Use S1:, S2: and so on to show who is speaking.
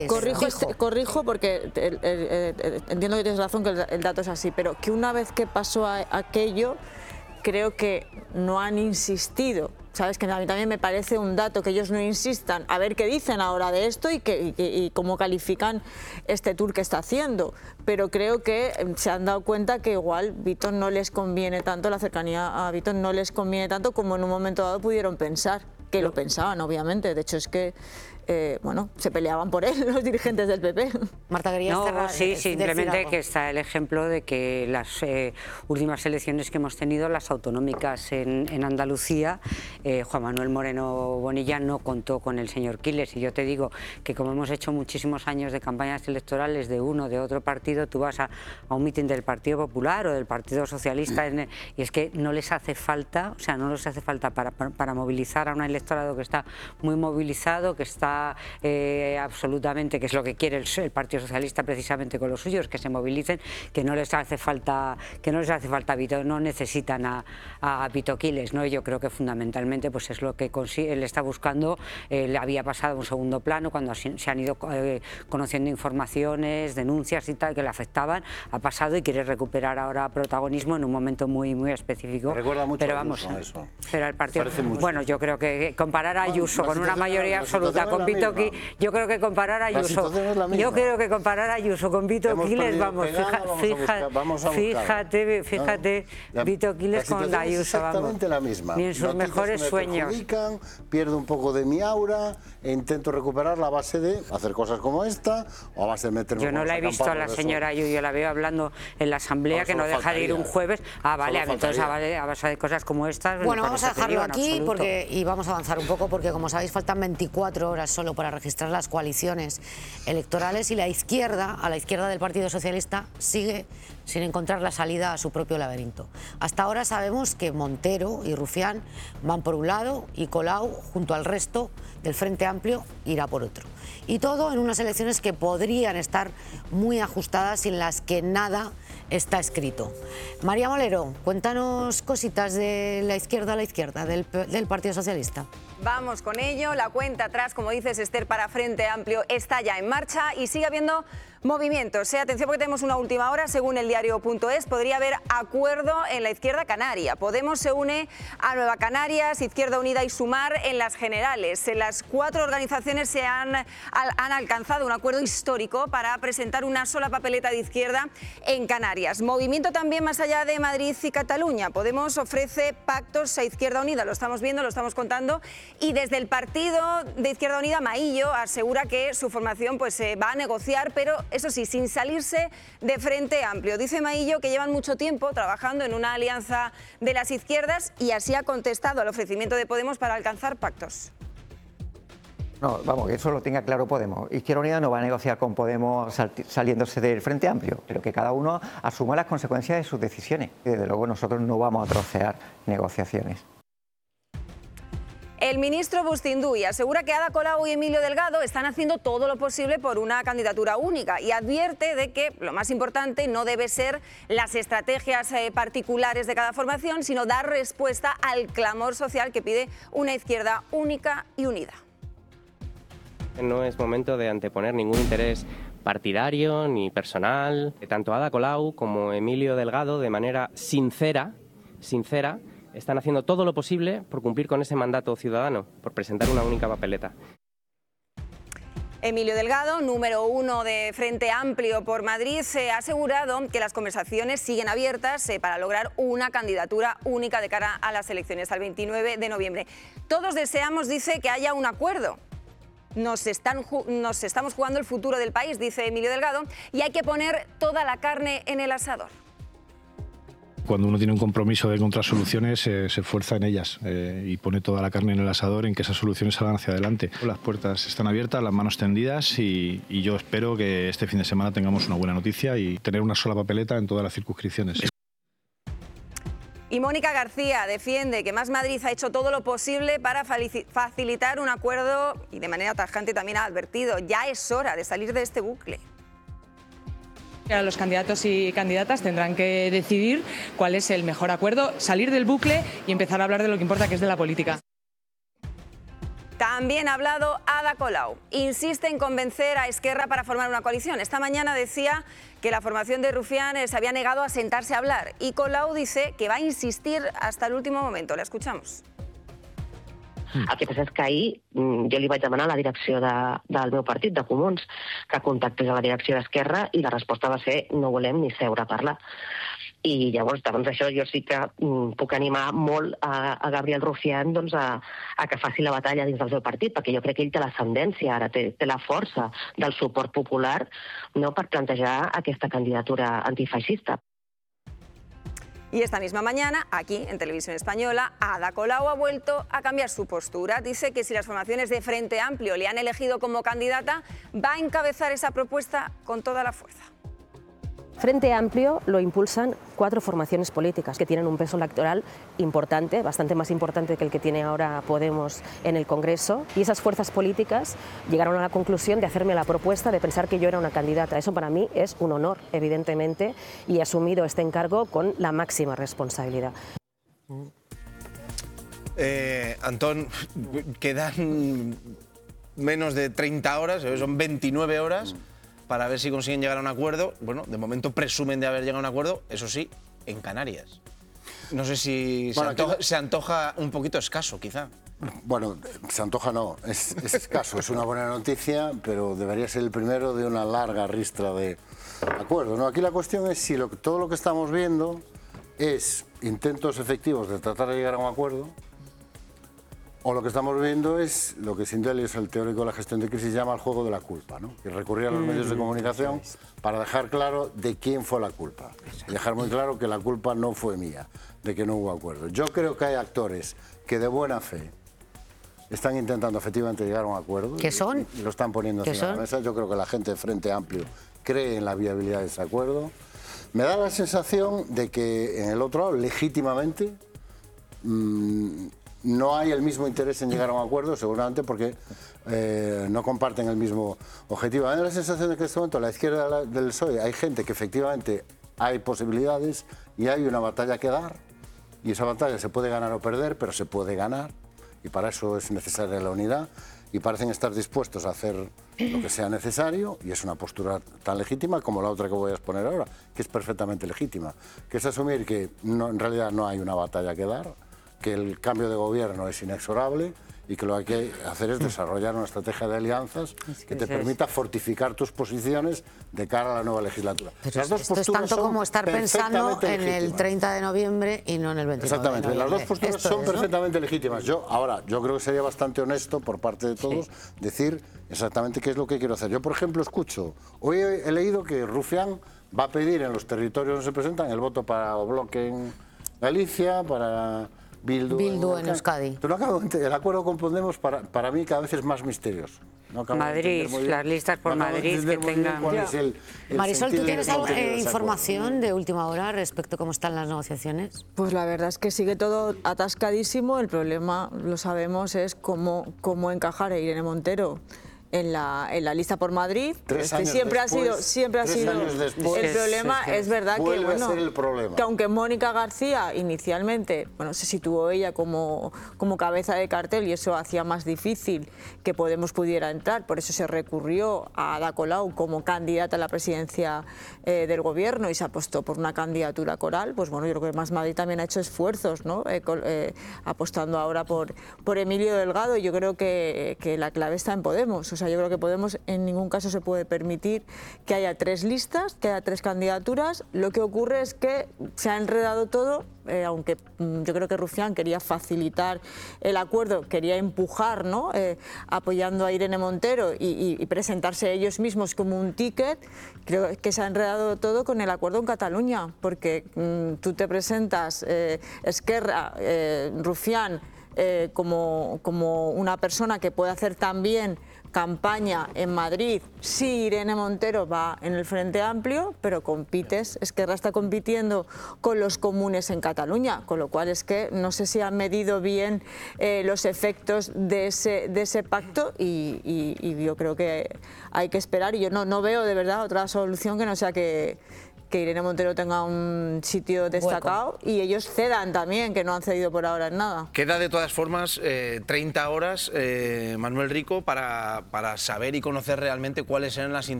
S1: Corrijo porque entiendo que tienes razón, que el dato es así, pero que una vez que pasó aquello, creo que no han insistido. Sabes que a mí también me parece un dato que ellos no insistan a ver qué dicen ahora de esto y cómo califican este tour que está haciendo, pero creo que se han dado cuenta que igual Bitton no les conviene tanto, la cercanía a Bitton no les conviene tanto como en un momento dado pudieron pensar, que lo pensaban obviamente, de hecho es que se peleaban por él los dirigentes del PP.
S2: Marta, querías cerrar.
S3: Sí, simplemente que está el ejemplo de que las últimas elecciones que hemos tenido, las autonómicas en Andalucía, Juan Manuel Moreno Bonilla no contó con el señor Quiles, y yo te digo que como hemos hecho muchísimos años de campañas electorales de uno de otro partido, tú vas a un mitin del Partido Popular o del Partido Socialista y es que no les hace falta, para movilizar a un electorado que está muy movilizado, que está absolutamente, que es lo que quiere el Partido Socialista precisamente con los suyos, que se movilicen, que no les hace falta Bitton, no necesitan a Bitton Quiles, ¿no? Yo creo que fundamentalmente pues es lo que él está buscando. Le había pasado a un segundo plano cuando se han ido conociendo informaciones, denuncias y tal que le afectaban, ha pasado y quiere recuperar ahora protagonismo en un momento muy específico.
S4: Recuerda mucho,
S3: pero vamos, eso. Pero el partido, bueno, yo creo que comparar a Ayuso con una mayoría absoluta con Bitton Quiles, yo creo que comparar a Ayuso, con Bitton Quiles, vamos, fíjate, Bitton Quiles con Ayuso,
S4: exactamente la misma.
S3: Ni en sus mejores sueños.
S4: Pierdo un poco de mi aura e intento recuperarla a base de hacer cosas como esta o a base de meterme.
S3: Yo no la he visto a la señora Ayuso, yo la veo hablando en la asamblea, que no deja de ir un jueves. Vale, entonces a base de cosas como estas.
S2: Bueno, vamos a dejarlo aquí y vamos a avanzar un poco porque, como sabéis, faltan 24 horas solo para registrar las coaliciones electorales y a la izquierda del Partido Socialista sigue sin encontrar la salida a su propio laberinto. Hasta ahora sabemos que Montero y Rufián van por un lado y Colau, junto al resto del Frente Amplio, irá por otro. Y todo en unas elecciones que podrían estar muy ajustadas y en las que nada está escrito. María Molero, cuéntanos cositas de la izquierda del Partido Socialista.
S5: Vamos con ello. La cuenta atrás, como dices, Esther, para Frente Amplio está ya en marcha y sigue habiendo movimientos. Atención porque tenemos una última hora. Según el diario.es, podría haber acuerdo en la izquierda canaria. Podemos se une a Nueva Canarias, Izquierda Unida y Sumar en las generales. Las 4 organizaciones han alcanzado un acuerdo histórico para presentar una sola papeleta de izquierda en Canarias. Movimiento también más allá de Madrid y Cataluña. Podemos ofrece pactos a Izquierda Unida. Lo estamos viendo, lo estamos contando. Y desde el partido de Izquierda Unida, Maillo asegura que su formación va a negociar, pero eso sí, sin salirse de Frente Amplio. Dice Maillo que llevan mucho tiempo trabajando en una alianza de las izquierdas y así ha contestado al ofrecimiento de Podemos para alcanzar pactos.
S6: No, vamos, que eso lo tenga claro Podemos. Izquierda Unida no va a negociar con Podemos saliéndose del Frente Amplio, pero que cada uno asuma las consecuencias de sus decisiones. Y desde luego nosotros no vamos a trocear negociaciones.
S5: El ministro Bustinduy asegura que Ada Colau y Emilio Delgado están haciendo todo lo posible por una candidatura única y advierte de que lo más importante no debe ser las estrategias particulares de cada formación, sino dar respuesta al clamor social que pide una izquierda única y unida.
S7: No es momento de anteponer ningún interés partidario ni personal. Tanto Ada Colau como Emilio Delgado, de manera sincera, están haciendo todo lo posible por cumplir con ese mandato ciudadano, por presentar una única papeleta.
S5: Emilio Delgado, número 1 de Frente Amplio por Madrid, ha asegurado que las conversaciones siguen abiertas para lograr una candidatura única de cara a las elecciones al 29 de noviembre. Todos deseamos, dice, que haya un acuerdo. Nos estamos jugando el futuro del país, dice Emilio Delgado, y hay que poner toda la carne en el asador.
S8: Cuando uno tiene un compromiso de encontrar soluciones, se esfuerza en ellas y pone toda la carne en el asador en que esas soluciones salgan hacia adelante. Las puertas están abiertas, las manos tendidas y yo espero que este fin de semana tengamos una buena noticia y tener una sola papeleta en todas las circunscripciones.
S5: Y Mónica García defiende que Más Madrid ha hecho todo lo posible para facilitar un acuerdo y de manera tajante también ha advertido, ya es hora de salir de este bucle.
S9: Los candidatos y candidatas tendrán que decidir cuál es el mejor acuerdo, salir del bucle y empezar a hablar de lo que importa, que es de la política.
S5: También ha hablado Ada Colau. Insiste en convencer a Esquerra para formar una coalición. Esta mañana decía que la formación de Rufián se había negado a sentarse a hablar. Y Colau dice que va a insistir hasta el último momento. La escuchamos.
S10: El que passa és que ahir jo li vaig demanar a la direcció del meu partit, de Comuns, que contactés a la direcció d'Esquerra i la resposta va ser no volem ni seure a parlar. I llavors, davant d'això, jo sí que puc animar molt a Gabriel Rufián doncs, a que faci la batalla dins del seu partit, perquè jo crec que ell té l'ascendència, ara té la força del suport popular, no, per plantejar aquesta candidatura antifeixista.
S5: Y esta misma mañana, aquí en Televisión Española, Ada Colau ha vuelto a cambiar su postura. Dice que si las formaciones de Frente Amplio le han elegido como candidata, va a encabezar esa propuesta con toda la fuerza.
S11: Frente Amplio lo impulsan 4 formaciones políticas que tienen un peso electoral importante, bastante más importante que el que tiene ahora Podemos en el Congreso, y esas fuerzas políticas llegaron a la conclusión de hacerme la propuesta de pensar que yo era una candidata. Eso para mí es un honor, evidentemente, y he asumido este encargo con la máxima responsabilidad.
S12: Antón, quedan menos de 30 horas, son 29 horas para ver si consiguen llegar a un acuerdo. Bueno, de momento presumen de haber llegado a un acuerdo, eso sí, en Canarias. No sé si se antoja un poquito escaso, quizá.
S4: Bueno, se antoja no, es escaso, es una buena noticia, pero debería ser el primero de una larga ristra de acuerdos, ¿no? Aquí la cuestión es si todo lo que estamos viendo es intentos efectivos de tratar de llegar a un acuerdo, o lo que estamos viendo es lo que Sindelius, el teórico de la gestión de crisis, llama el juego de la culpa, ¿no? Que recurría a los medios de comunicación para dejar claro de quién fue la culpa. Y dejar muy claro que la culpa no fue mía, de que no hubo acuerdo. Yo creo que hay actores que de buena fe están intentando efectivamente llegar a un acuerdo.
S2: ¿Qué son?
S4: Y lo están poniendo encima de la mesa. Yo creo que la gente de Frente Amplio cree en la viabilidad de ese acuerdo. Me da la sensación de que en el otro lado, legítimamente, no hay el mismo interés en llegar a un acuerdo, seguramente porque no comparten el mismo objetivo. A mí me da la sensación de que en este momento a la izquierda del PSOE hay gente que efectivamente hay posibilidades y hay una batalla que dar, y esa batalla se puede ganar o perder, pero se puede ganar, y para eso es necesaria la unidad, y parecen estar dispuestos a hacer lo que sea necesario, y es una postura tan legítima como la otra que voy a exponer ahora, que es perfectamente legítima, que es asumir que en realidad no hay una batalla que dar, que el cambio de gobierno es inexorable y que lo que hay que hacer es desarrollar una estrategia de alianzas que te permita fortificar tus posiciones de cara a la nueva legislatura.
S2: Pero esto es tanto como estar pensando en el 30 de noviembre y no en el 29
S4: Exactamente,
S2: de noviembre.
S4: las dos posturas son perfectamente legítimas. Yo creo que sería bastante honesto por parte de todos decir exactamente qué es lo que quiero hacer. Yo, por ejemplo, hoy he leído que Rufián va a pedir en los territorios donde se presentan el voto para o Bloque en Galicia, para Bildu
S2: en Euskadi.
S4: Pero el acuerdo con Podemos para mí cada vez es más misterioso. No
S3: Madrid, las listas por Madrid que tengan...
S2: Marisol, ¿tú tienes información de última hora respecto a cómo están las negociaciones?
S1: Pues la verdad es que sigue todo atascadísimo. El problema, lo sabemos, es cómo encajar a Irene Montero en la lista por Madrid. Siempre ha sido el problema. Es verdad que aunque Mónica García inicialmente se situó ella como cabeza de cartel, y eso hacía más difícil que Podemos pudiera entrar, por eso se recurrió a Ada Colau como candidata a la presidencia del gobierno y se apostó por una candidatura coral. Pues bueno, yo creo que Más Madrid también ha hecho esfuerzos, ¿no? Apostando ahora por Emilio Delgado, y yo creo que la clave está en Podemos. O sea, yo creo que Podemos en ningún caso se puede permitir que haya 3 listas, que haya 3 candidaturas. Lo que ocurre es que se ha enredado todo, aunque yo creo que Rufián quería facilitar el acuerdo, quería empujar, ¿no? Apoyando a Irene Montero y presentarse ellos mismos como un ticket. Creo que se ha enredado todo con el acuerdo en Cataluña, porque tú te presentas, Esquerra, Rufián, como una persona que puede hacer también campaña en Madrid si Irene Montero va en el Frente Amplio, pero Esquerra está compitiendo con los comunes en Cataluña, con lo cual es que no sé si han medido bien los efectos de ese pacto, y yo creo que hay que esperar, y yo no veo de verdad otra solución que no sea que que Irene Montero tenga un sitio destacado y ellos cedan también, que no han cedido por ahora en nada.
S12: Queda de todas formas 30 horas, Manuel Rico, para saber y conocer realmente cuáles eran las intenciones